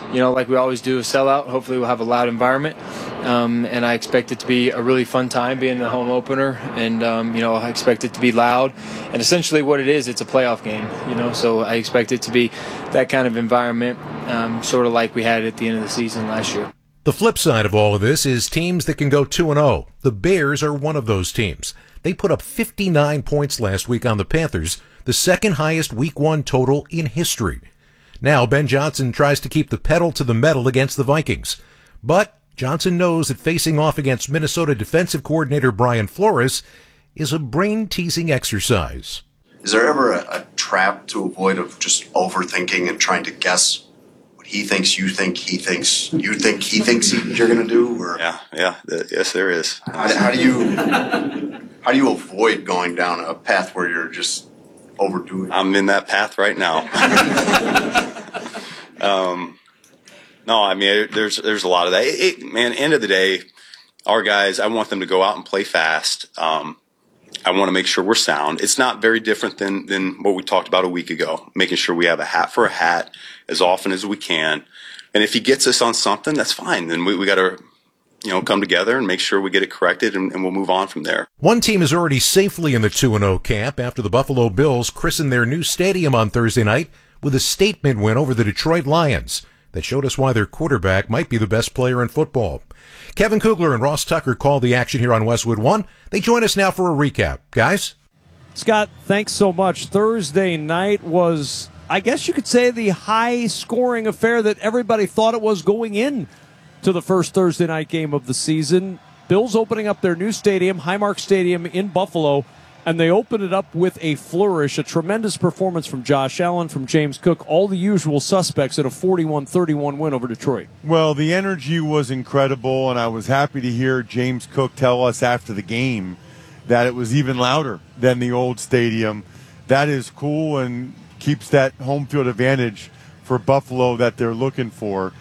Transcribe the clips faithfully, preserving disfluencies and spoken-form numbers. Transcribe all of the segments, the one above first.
you know, like we always do, a sellout. Hopefully we'll have a loud environment. Um, and I expect it to be a really fun time being the home opener. And, um, you know, I expect it to be loud. And essentially what it is, it's a playoff game, you know, so I expect it to be that kind of environment, um, sort of like we had at the end of the season last year. The flip side of all of this is teams that can go two and oh. The Bears are one of those teams. They put up fifty-nine points last week on the Panthers, the second highest week one total in history. Now Ben Johnson tries to keep the pedal to the metal against the Vikings. But Johnson knows that facing off against Minnesota defensive coordinator Brian Flores is a brain-teasing exercise. Is there ever a, a trap to avoid of just overthinking and trying to guess what he thinks, you think, he thinks, you think, he thinks you're going to do? Or yeah, yeah, th- yes, there is. How, how do you how do you avoid going down a path where you're just overdoing it? I'm in that path right now. um. No, I mean, there's there's a lot of that. It, it, man, end of the day, our guys, I want them to go out and play fast. Um, I want to make sure we're sound. It's not very different than than what we talked about a week ago, making sure we have a hat for a hat as often as we can. And if he gets us on something, that's fine. Then we, we got to, you know, come together and make sure we get it corrected, and, and we'll move on from there. One team is already safely in the two and oh camp after the Buffalo Bills christened their new stadium on Thursday night with a statement win over the Detroit Lions that showed us why their quarterback might be the best player in football. Kevin Kugler and Ross Tucker called the action here on Westwood One. They join us now for a recap. Guys? Scott, thanks so much. Thursday night was, I guess you could say, the high-scoring affair that everybody thought it was going in to the first Thursday night game of the season. Bills opening up their new stadium, Highmark Stadium in Buffalo, and they opened it up with a flourish, a tremendous performance from Josh Allen, from James Cook, all the usual suspects in a forty-one thirty-one win over Detroit. Well, the energy was incredible, and I was happy to hear James Cook tell us after the game that it was even louder than the old stadium. That is cool and keeps that home field advantage for Buffalo that they're looking for.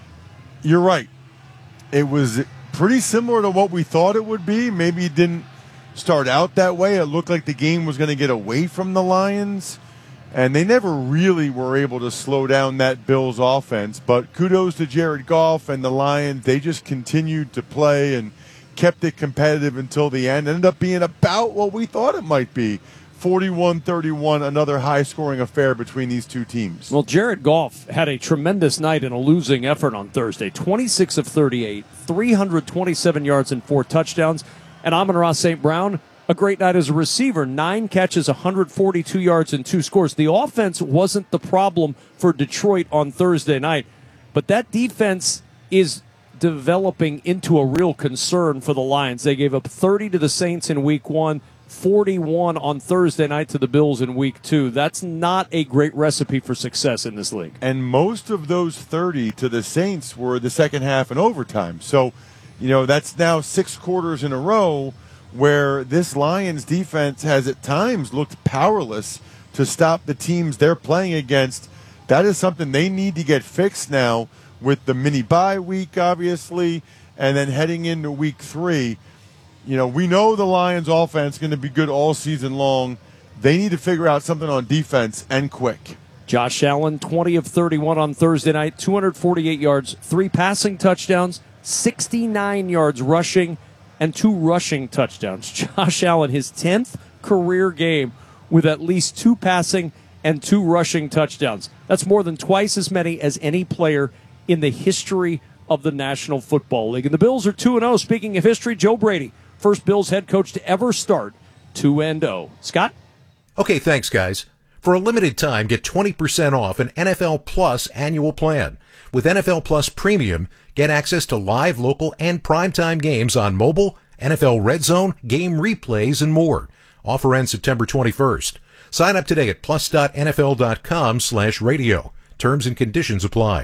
You're right. It was pretty similar to what we thought it would be. Maybe it didn't start out that way. It looked like the game was going to get away from the Lions, and they never really were able to slow down that Bills offense. But kudos to Jared Goff and the Lions. They just continued to play and kept it competitive until the end. It ended up being about what we thought it might be. forty-one thirty-one, another high-scoring affair between these two teams. Well, Jared Goff had a tremendous night in a losing effort on Thursday. twenty-six of thirty-eight, three hundred twenty-seven yards and four touchdowns. And Amon-Ra Saint Brown, a great night as a receiver. Nine catches, one hundred forty-two yards, and two scores. The offense wasn't the problem for Detroit on Thursday night, but that defense is developing into a real concern for the Lions. They gave up thirty to the Saints in week one, forty-one on Thursday night to the Bills in week two. That's not a great recipe for success in this league. And most of those thirty to the Saints were the second half and overtime. So, you know, that's now six quarters in a row where this Lions defense has at times looked powerless to stop the teams they're playing against. That is something they need to get fixed now with the mini bye week, obviously, and then heading into week three. You know, we know the Lions offense is going to be good all season long. They need to figure out something on defense, and quick. Josh Allen, twenty of thirty-one on Thursday night, two hundred forty-eight yards, three passing touchdowns, sixty-nine yards rushing, and two rushing touchdowns. Josh Allen, his tenth career game with at least two passing and two rushing touchdowns. That's more than twice as many as any player in the history of the National Football League. And the Bills are two and oh. Speaking of history, Joe Brady, first Bills head coach to ever start two and oh. Scott? Okay, thanks, guys. For a limited time, get twenty percent off an N F L Plus annual plan. With N F L Plus Premium, get access to live, local, and primetime games on mobile, N F L Red Zone, game replays, and more. Offer ends September twenty-first. Sign up today at plus.nfl.com slash radio. Terms and conditions apply.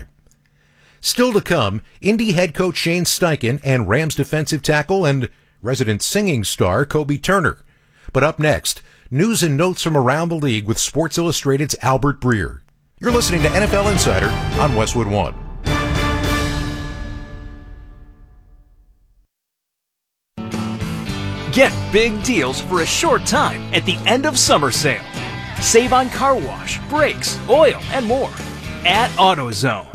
Still to come, Indy head coach Shane Steichen and Rams defensive tackle and resident singing star Kobe Turner. But up next, news and notes from around the league with Sports Illustrated's Albert Breer. You're listening to N F L Insider on Westwood One. Get big deals for a short time at the end of summer sale. Save on car wash, brakes, oil, and more at AutoZone.